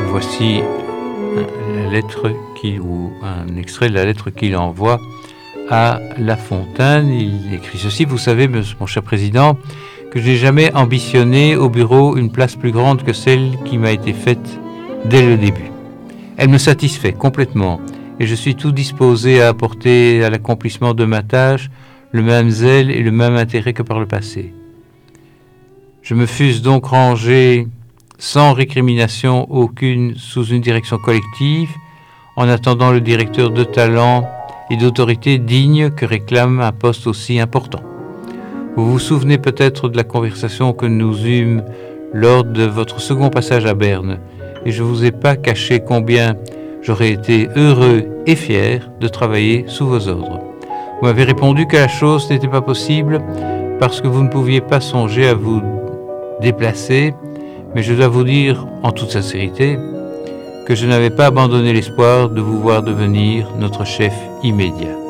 Voici la lettre ou un extrait de la lettre qu'il envoie à La Fontaine. Il écrit ceci: vous savez, mon cher président, que je n'ai jamais ambitionné au bureau une place plus grande que celle qui m'a été faite dès le début. Elle me satisfait complètement et je suis tout disposé à apporter à l'accomplissement de ma tâche le même zèle et le même intérêt que par le passé. Je me fusse donc rangé sans récrimination aucune sous une direction collective, en attendant le directeur de talent et d'autorité digne que réclame un poste aussi important. Vous vous souvenez peut-être de la conversation que nous eûmes lors de votre second passage à Berne, et je ne vous ai pas caché combien j'aurais été heureux et fier de travailler sous vos ordres. Vous m'avez répondu que la chose n'était pas possible parce que vous ne pouviez pas songer à vous déplacer, mais je dois vous dire en toute sincérité que je n'avais pas abandonné l'espoir de vous voir devenir notre chef immédiat.